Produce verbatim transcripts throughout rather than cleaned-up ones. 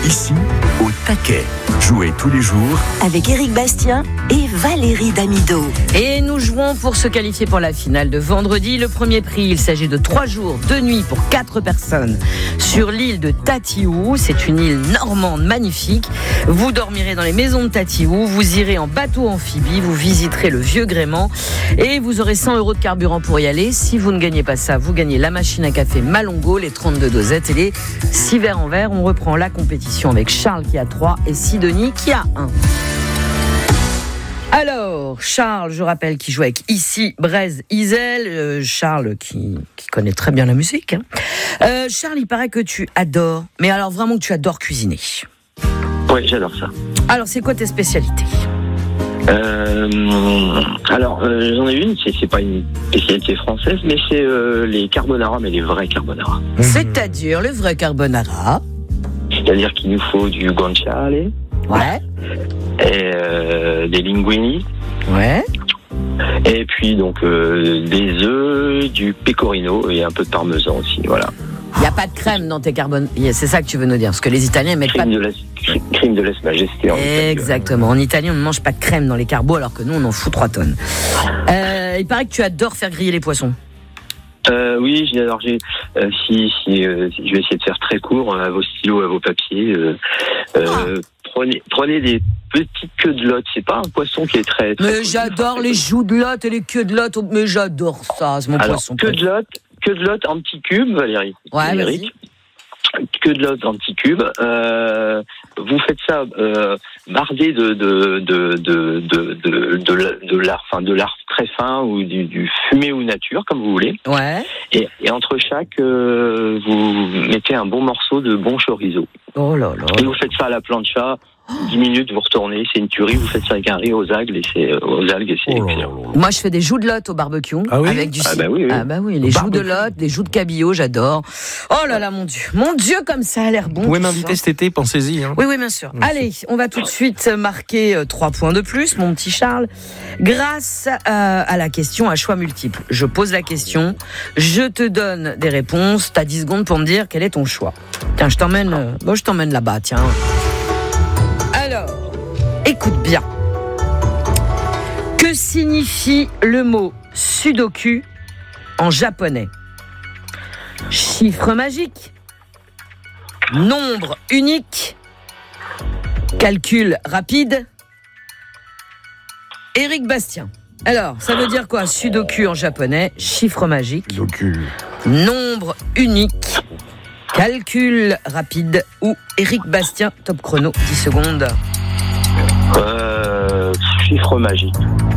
Ici, au taquet. Jouez tous les jours avec Éric Bastien et Valérie Damido. Et nous jouons pour se qualifier pour la finale de vendredi. Le premier prix, il s'agit de trois jours, deux nuits pour quatre personnes sur l'île de Tatiou. C'est une île normande magnifique. Vous dormirez dans les maisons de Tatiou, vous irez en bateau amphibie, vous visiterez le vieux gréement et vous aurez cent euros de carburant pour y aller. Si vous ne gagnez pas ça, vous gagnez la machine à café Malongo, les trente-deux dosettes et les six verres en verre. On reprend la compétition avec Charles qui a trois et Sidonie qui a un. Alors, Charles, je rappelle, qui joue avec Ici, Braise, Isel. Euh, Charles, qui, qui connaît très bien la musique. Hein. Euh, Charles, il paraît que tu adores, mais alors vraiment que tu adores cuisiner. Oui, j'adore ça. Alors, c'est quoi tes spécialités ? Euh, alors, euh, j'en ai une, c'est, c'est pas une spécialité française, mais c'est euh, les carbonara, mais les vrais carbonara. C'est-à-dire le vrai carbonara. C'est-à-dire qu'il nous faut du guanciale. Ouais. Et euh, des linguini. Ouais. Et puis donc euh, des œufs, du pecorino et un peu de parmesan aussi, voilà. Il n'y a pas de crème dans tes carbonara. C'est ça que tu veux nous dire, parce que les Italiens mettent crème pas de... de la crème de lèse-majesté. En Exactement. En Italie, on ne mange pas de crème dans les carbos, alors que nous, on en fout trois tonnes. Euh, il paraît que tu adores faire griller les poissons. Euh, oui, j'adore. J'ai, euh, si, si, euh, si, je vais essayer de faire très court, à vos stylos, à vos papiers. Euh, euh, ah. Prenez, prenez des petites queues de lotte. C'est pas un poisson qui est très. très mais connu, j'adore enfin, les joues de lotte et les queues de lotte. Mais j'adore ça, c'est mon Alors, poisson. Queue de lotte, queue de lotte en petits cubes, Valérie. Ouais, Valérie. vas-y. Queue de lotte en petits cubes. Euh, vous faites ça euh, bardé de de de de de de, de, de lard, enfin de lard très fin ou du, du fumé ou nature comme vous voulez. Ouais. Et, et entre chaque, euh, vous mettez un bon morceau de bon chorizo. Oh là là. Et vous faites ça à la plancha. dix minutes, vous retournez, c'est une tuerie, vous faites ça avec un riz aux algues et c'est, aux algues et c'est oh excellent. Moi, je fais des joues de lotte au barbecue. Ah oui avec du ah bah oui, oui. Ah bah oui, les joues de lotte, les joues de cabillaud, j'adore. Oh là là, mon Dieu. Mon Dieu, comme ça a l'air bon. Vous pouvez m'inviter cet été, pensez-y. Hein. Oui, oui, bien sûr. Merci. Allez, on va tout de suite marquer euh, trois points de plus, mon petit Charles, grâce à, à la question à choix multiples. Je pose la question, je te donne des réponses, t'as dix secondes pour me dire quel est ton choix. Tiens, je t'emmène, euh, bon, je t'emmène là-bas, tiens. Alors, écoute bien. Que signifie le mot sudoku en japonais ? Chiffre magique, nombre unique, calcul rapide. Éric Bastien. Alors, ça veut dire quoi ? Sudoku en japonais, chiffre magique, Sudoku. nombre unique, calcul rapide ou Éric Bastien, top chrono, dix secondes. Euh, chiffre magique.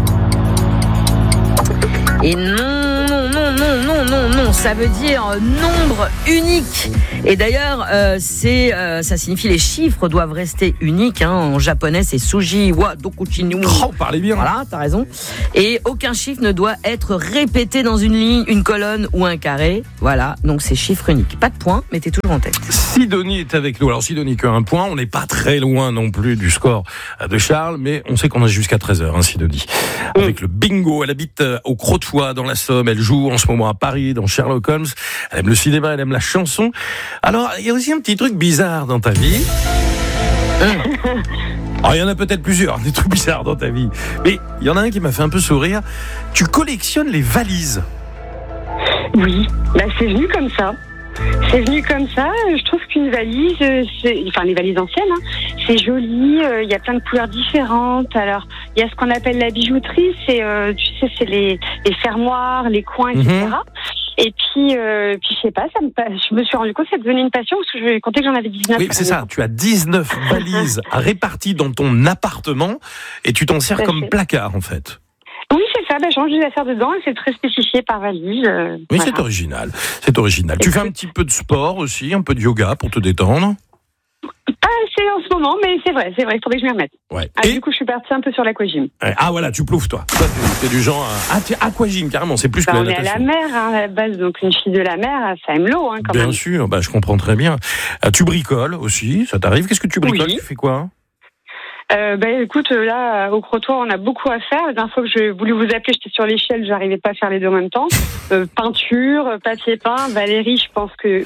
Et non, non, non, non, non, non, non, ça veut dire nombre unique. Et d'ailleurs, euh, c'est, euh, ça signifie les chiffres doivent rester uniques. Hein. En japonais, c'est suji wa dokuchinu. Oh, parlez bien. Voilà, t'as raison. Et aucun chiffre ne doit être répété dans une ligne, une colonne ou un carré. Voilà, donc c'est chiffre unique. Pas de point, mais t'es toujours en tête. Sidonie est avec nous. Alors Sidonie que un point, on n'est pas très loin non plus du score de Charles, mais on sait qu'on a jusqu'à treize heures, hein, Sidonie. Avec le bingo, elle habite au Crotoy dans la Somme, elle joue en ce moment à Paris dans Sherlock Holmes, elle aime le cinéma, elle aime la chanson. Alors, il y a aussi un petit truc bizarre dans ta vie. Alors, il y en a peut-être plusieurs, des trucs bizarres dans ta vie. Mais il y en a un qui m'a fait un peu sourire. Tu collectionnes les valises. Oui, bah c'est venu comme ça. C'est venu comme ça. Je trouve qu'une valise, c'est, enfin les valises anciennes, hein, c'est joli. Il euh, y a plein de couleurs différentes. Alors il y a ce qu'on appelle la bijouterie, c'est, euh, tu sais, c'est les, les fermoirs, les coins, et cetera. Mm-hmm. Et puis, euh, puis je sais pas, ça me, je me suis rendu compte que ça devenait une passion parce que je comptais que j'en avais dix-neuf. Oui, c'est ça. Tu as dix-neuf valises réparties dans ton appartement et tu t'en sers ça comme fait. placard en fait. Oui, c'est ça. Ben, je range des affaires dedans et c'est très spécifié par valise. Euh, oui, voilà. c'est original. C'est original. Et tu fais un petit peu de sport aussi, un peu de yoga pour te détendre. Pas assez en ce moment, mais c'est vrai, c'est vrai. Il faudrait que je m'y remette. Ouais. Ah, et du coup, je suis partie un peu sur l'aquagym. Ah voilà, tu plouves toi. Toi, t'es, t'es du genre à... ah, t'es aquagym carrément. C'est plus bah, que la natation. On est à la mer hein, à la base, donc une fille de la mer, ça aime l'eau hein, quand Bien même. Bien sûr, bah je comprends très bien. Euh, tu bricoles aussi, ça t'arrive ? Qu'est-ce que tu bricoles ? Oui. Tu fais quoi ? Euh, bah, écoute, là, au Crotoy, on a beaucoup à faire. La dernière fois que je voulais vous appeler, j'étais sur l'échelle, j'arrivais pas à faire les deux en même temps. Euh, peinture, papier peint. Valérie, je pense que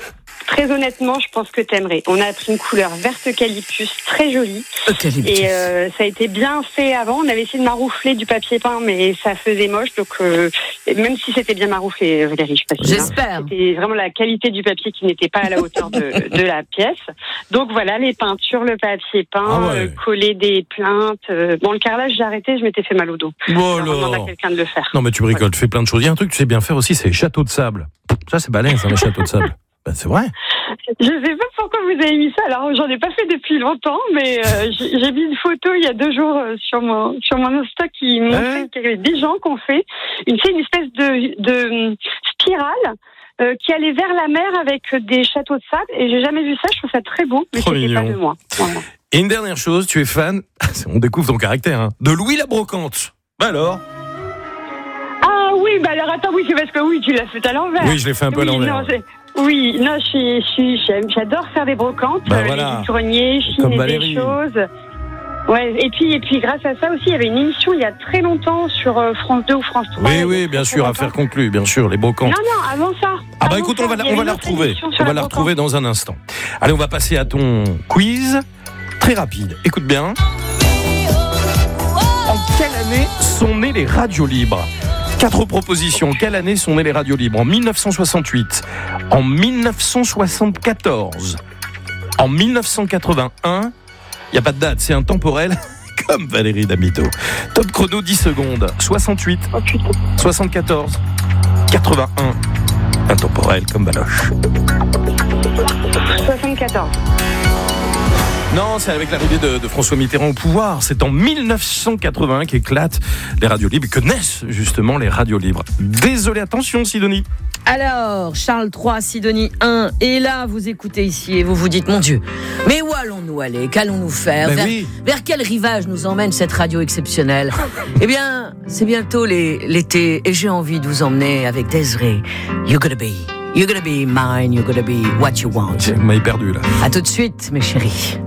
Très honnêtement, je pense que t'aimerais. On a pris une couleur verte eucalyptus très jolie. Eucalyptus. Et euh, ça a été bien fait avant. On avait essayé de maroufler du papier peint, mais ça faisait moche. Donc, euh, même si c'était bien marouflé, Valérie, je sais pas si J'espère. c'était vraiment la qualité du papier qui n'était pas à la hauteur de, de la pièce. Donc voilà, les peintures, le papier peint, Ah ouais. euh, coller des plaintes. Euh, bon, le carrelage, j'ai arrêté, je m'étais fait mal au dos. Oh Alors, on demande là. à quelqu'un de le faire. Non mais tu rigoles, tu fais plein de choses. Il y a un truc que tu sais bien faire aussi, c'est les châteaux de sable. Ça c'est balèze, hein, les châteaux de sable. Ben, c'est vrai. Je sais pas pourquoi vous avez mis ça. Alors, j'en ai pas fait depuis longtemps, mais euh, j'ai, j'ai mis une photo il y a deux jours euh, sur mon sur mon Insta qui montrait Ouais. qu'il y avait des gens qui ont fait une, c'est une espèce de, de spirale euh, qui allait vers la mer avec des châteaux de sable. Et j'ai jamais vu ça. Je trouve ça très beau, mais Trop c'était mignon. pas de moi. Voilà. Et une dernière chose, tu es fan, on découvre ton caractère, hein, de Louis la Brocante. Bah alors. Ah oui, bah alors attends, oui, c'est parce que oui, tu l'as fait à l'envers. Oui, je l'ai fait un peu Oui, à l'envers. non, c'est- Oui, non, je suis, je suis, j'aime- j'adore faire des brocantes, Bah euh, voilà. les vitroniers, Comme chiner Valérie. des choses. Ouais, et puis, et puis, grâce à ça aussi, il y avait une émission il y a très longtemps sur euh, France deux ou France trois. Oui, oui, bien sûr, affaire conclue, bien sûr, les brocantes. Non, non, avant ça. Ah bah Avant écoute, ça, on va, il la- y on avait va une la autre retrouver. émission sur On va la brocante. retrouver dans un instant. Allez, on va passer à ton quiz. Très rapide. Écoute bien. En quelle année sont nées les radios libres ? Quatre propositions. Quelle année sont nées les radios libres ? En mille neuf cent soixante-huit, en mille neuf cent soixante-quatorze, en mille neuf cent quatre-vingt-un. Il n'y a pas de date, c'est intemporel. Comme Valérie Damido. Top chrono, dix secondes. soixante-huit, Oh putain. soixante-quatorze, quatre-vingt-un. Intemporel comme Baloche. soixante-quatorze. Non, c'est avec l'arrivée de, de François Mitterrand au pouvoir. C'est en mille neuf cent quatre-vingt-un qu'éclatent les radios libres, que naissent justement les radios libres. Désolé, attention Sidonie. Alors, Charles trois, Sidonie un, et là, vous écoutez ici et vous vous dites, mon Dieu, mais où allons-nous aller ? Qu'allons-nous faire ? Ben vers, oui. vers quel rivage nous emmène cette radio exceptionnelle ? Eh bien, c'est bientôt les- l'été et j'ai envie de vous emmener avec Desiree. You're gonna be, you're gonna be mine, you're gonna be what you want. Vous m'avez perdu là. À tout de suite, mes chéris.